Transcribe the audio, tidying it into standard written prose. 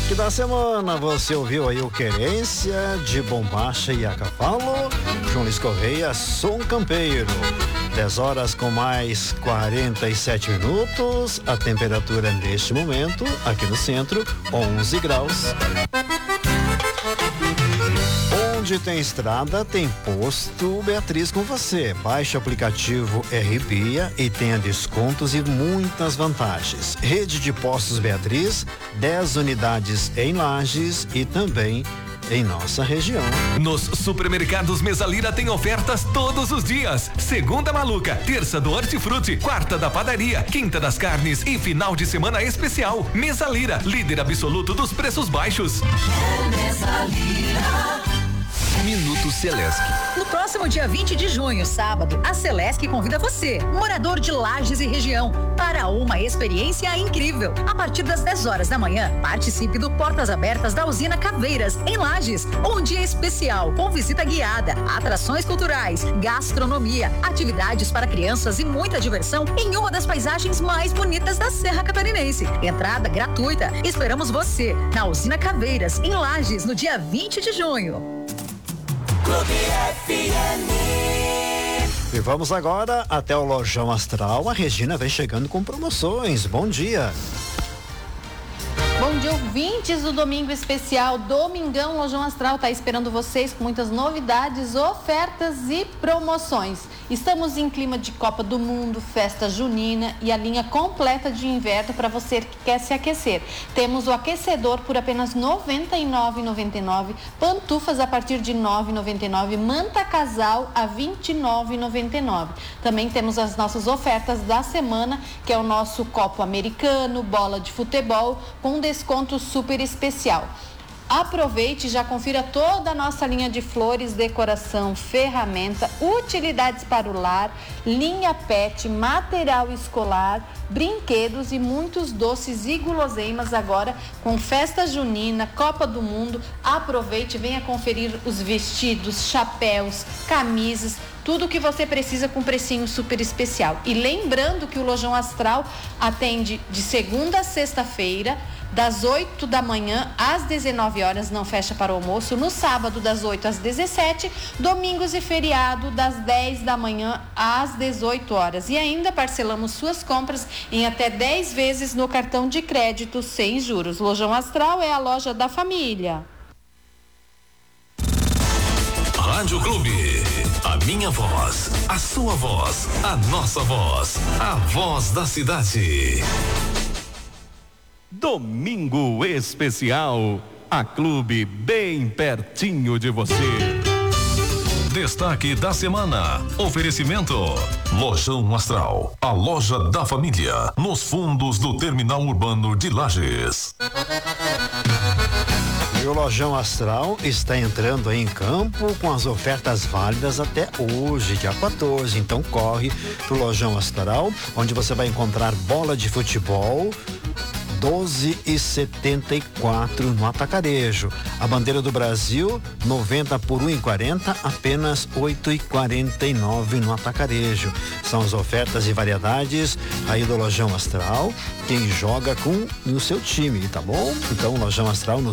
destaque da semana, você ouviu aí o Querência, de Bombacha e a Cavalo, João Luiz Correia, Som Campeiro. 10 horas com mais 47 minutos, a temperatura neste momento, aqui no centro, 11 graus. Onde tem estrada, tem posto Beatriz com você. Baixe o aplicativo RBia e tenha descontos e muitas vantagens. Rede de Postos Beatriz, 10 unidades em Lages e também em nossa região. Nos supermercados Mesalira tem ofertas todos os dias. Segunda maluca, terça do hortifruti, quarta da padaria, quinta das carnes e final de semana especial. Mesalira, líder absoluto dos preços baixos. Mesalira. Minuto Celesc. No próximo dia 20 de junho, sábado, a Celesc convida você, morador de Lages e região, para uma experiência incrível. A partir das 10 horas da manhã, participe do Portas Abertas da Usina Caveiras, em Lages. Um dia especial, com visita guiada, atrações culturais, gastronomia, atividades para crianças e muita diversão em uma das paisagens mais bonitas da Serra Catarinense. Entrada gratuita. Esperamos você na Usina Caveiras, em Lages, no dia 20 de junho. Clube FM. E vamos agora até o Lojão Astral. A Regina vem chegando com promoções. Bom dia. Bom dia, ouvintes do Domingo Especial. Domingão Lojão Astral está esperando vocês com muitas novidades, ofertas e promoções. Estamos em clima de Copa do Mundo, festa junina e a linha completa de inverno para você que quer se aquecer. Temos o aquecedor por apenas R$ 99,99, pantufas a partir de R$ 9,99, manta casal a R$ 29,99. Também temos as nossas ofertas da semana, que é o nosso copo americano, bola de futebol, com desconto super especial. Aproveite e já confira toda a nossa linha de flores, decoração, ferramenta, utilidades para o lar, linha pet, material escolar, brinquedos e muitos doces e guloseimas agora com festa junina, Copa do Mundo. Aproveite e venha conferir os vestidos, chapéus, camisas, tudo o que você precisa com precinho super especial. E lembrando que o Lojão Astral atende de segunda a sexta-feira, das 8 da manhã às 19 horas, não fecha para o almoço. No sábado, das 8 às 17, domingos e feriado, das 10 da manhã às 18 horas. E ainda parcelamos suas compras em até 10 vezes no cartão de crédito sem juros. Lojão Astral é a loja da família. Rádio Clube, a minha voz, a sua voz, a nossa voz, a voz da cidade. Domingo Especial, a Clube bem pertinho de você. Destaque da semana, oferecimento Lojão Astral, a loja da família, nos fundos do Terminal Urbano de Lages. E o Lojão Astral está entrando aí em campo com as ofertas válidas até hoje, dia 14. Então corre pro Lojão Astral, onde você vai encontrar bola de futebol, 12,74 no atacarejo. A bandeira do Brasil, 90 por 1,40, apenas 8,49 no atacarejo. São as ofertas e variedades aí do Lojão Astral. Quem joga com no seu time, tá bom? Então, Lojão Astral no